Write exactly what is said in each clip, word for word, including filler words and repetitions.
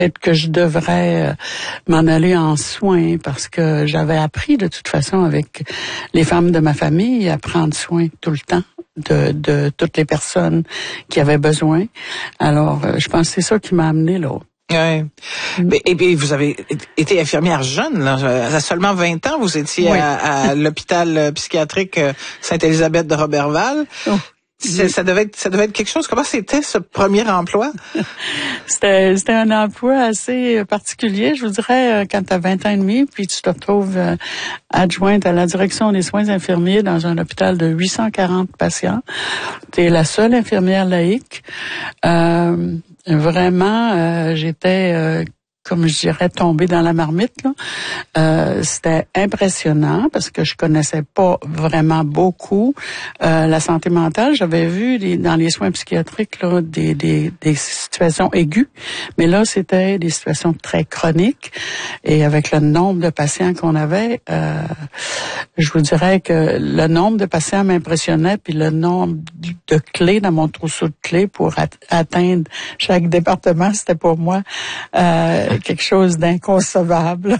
peut-être que je devrais euh, m'en aller en soins parce que j'avais appris de toute façon avec les femmes de ma famille à prendre soin tout le temps de, de toutes les personnes qui avaient besoin. Alors, euh, je pense que c'est ça qui m'a amené là. Ouais. Mais, et puis vous avez été infirmière jeune, là, à seulement vingt ans, vous étiez oui. à, à l'hôpital psychiatrique Sainte-Élisabeth de Roberval. Oh. C'est, ça devait être, ça devait être quelque chose. Comment c'était ce premier emploi? c'était, c'était un emploi assez particulier, je vous dirais, quand tu as vingt ans et demi, puis tu te retrouves adjointe à la direction des soins infirmiers dans un hôpital de huit cent quarante patients. Tu es la seule infirmière laïque. Euh, vraiment, euh, j'étais... Euh, comme je dirais, tombée dans la marmite, là. Euh, c'était impressionnant parce que je connaissais pas vraiment beaucoup euh, la santé mentale. J'avais vu les, dans les soins psychiatriques là, des, des, des situations aiguës, mais là, c'était des situations très chroniques. Et avec le nombre de patients qu'on avait, euh, je vous dirais que le nombre de patients m'impressionnait, puis le nombre de clés dans mon trousseau de clés pour at- atteindre chaque département, c'était pour moi euh, quelque chose d'inconcevable.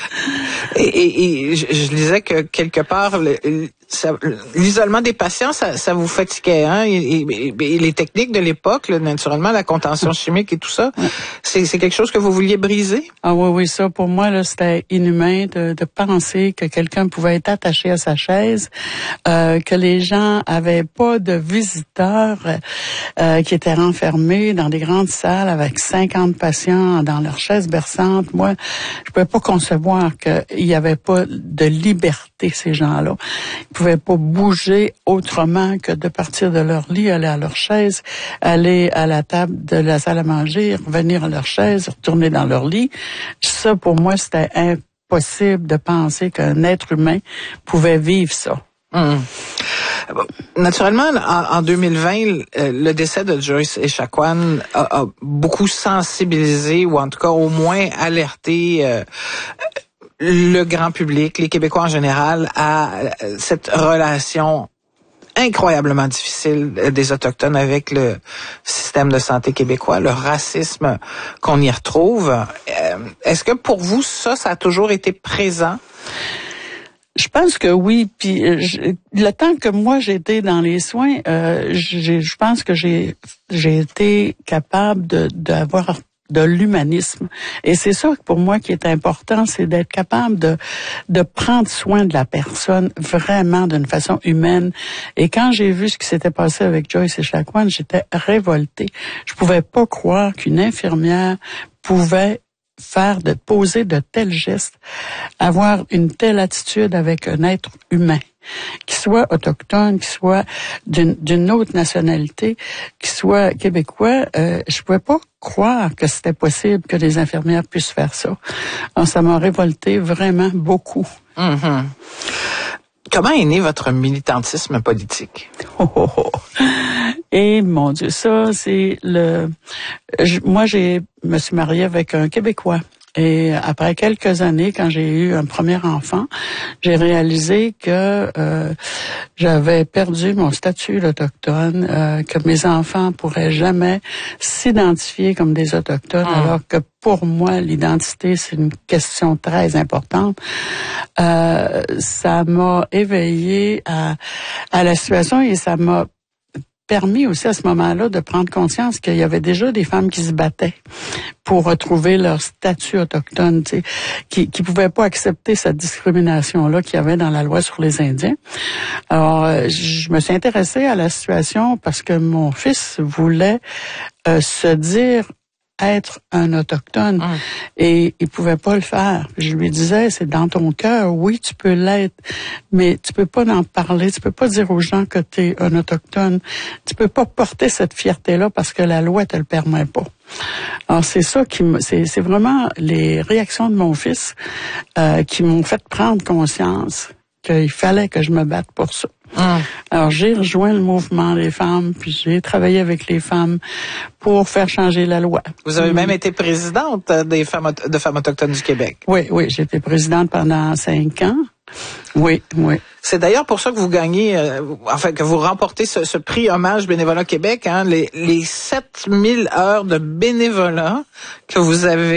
et, et, et je, je disais que quelque part, le, ça, l'isolement des patients, ça, ça vous fatiguait, hein? Et, et, et les techniques de l'époque, là, naturellement, la contention chimique et tout ça, c'est, c'est quelque chose que vous vouliez briser? Ah oui, oui, ça, pour moi, là, c'était inhumain de, de penser que quelqu'un pouvait être attaché à sa chaise, euh, que les gens avaient pas de visiteurs euh, qui étaient renfermés dans des grandes salles avec cinquante patients dans leur chaise berçante. Moi, je pouvais pas concevoir qu'il y avait pas de liberté, ces gens-là. Ils pouvaient pas bouger autrement que de partir de leur lit, aller à leur chaise, aller à la table de la salle à manger, revenir à leur chaise, retourner dans leur lit. Ça, pour moi, c'était impossible de penser qu'un être humain pouvait vivre ça. Mmh. Naturellement, en, en deux mille vingt, le décès de Joyce Echaquan a, a beaucoup sensibilisé, ou en tout cas au moins alerté euh, le grand public, les Québécois en général, à cette relation incroyablement difficile des Autochtones avec le système de santé québécois, le racisme qu'on y retrouve. Euh, est-ce que pour vous, ça, ça a toujours été présent? Je pense que oui. Puis je, le temps que moi j'étais dans les soins, euh, j'ai, je pense que j'ai j'ai été capable de d'avoir de l'humanisme. Et c'est ça pour moi qui est important, c'est d'être capable de de prendre soin de la personne vraiment d'une façon humaine. Et quand j'ai vu ce qui s'était passé avec Joyce Echaquan, j'étais révoltée. Je pouvais pas croire qu'une infirmière pouvait faire de poser de tels gestes, avoir une telle attitude avec un être humain, qui soit autochtone, qui soit d'une, d'une autre nationalité, qui soit québécois. Euh, je pouvais pas croire que c'était possible que les infirmières puissent faire ça. Alors, ça m'a révolté vraiment beaucoup. Mm-hmm. Comment est né votre militantisme politique? Oh, oh, oh. Et mon Dieu, ça, c'est le... Je, moi, j'ai me suis mariée avec un Québécois. Et après quelques années, quand j'ai eu un premier enfant, j'ai réalisé que euh, j'avais perdu mon statut d'autochtone, euh, que mes enfants pourraient jamais s'identifier comme des autochtones, mmh. alors que pour moi, l'identité, c'est une question très importante. Euh, ça m'a éveillée à, à la situation et ça m'a permis aussi à ce moment-là de prendre conscience qu'il y avait déjà des femmes qui se battaient pour retrouver leur statut autochtone, tu sais, qui qui pouvaient pas accepter cette discrimination-là qu'il y avait dans la loi sur les Indiens. Alors, je me suis intéressée à la situation parce que mon fils voulait euh, se dire être un autochtone mmh. et il pouvait pas le faire. Je lui disais, c'est dans ton cœur, oui, tu peux l'être, mais tu peux pas en parler, tu peux pas dire aux gens que tu es un autochtone. Tu peux pas porter cette fierté-là parce que la loi te le permet pas. Alors c'est ça qui me, c'est, c'est vraiment les réactions de mon fils euh, qui m'ont fait prendre conscience qu'il fallait que je me batte pour ça. Mmh. Alors, j'ai rejoint le mouvement des femmes, puis j'ai travaillé avec les femmes pour faire changer la loi. Vous avez mmh. même été présidente des femmes, de Femmes autochtones du Québec. Oui, oui, j'ai été présidente pendant cinq ans. Oui, oui. C'est d'ailleurs pour ça que vous gagnez, euh, enfin que vous remportez ce, ce prix Hommage Bénévolat Québec, hein, les, les sept mille heures de bénévolat que vous avez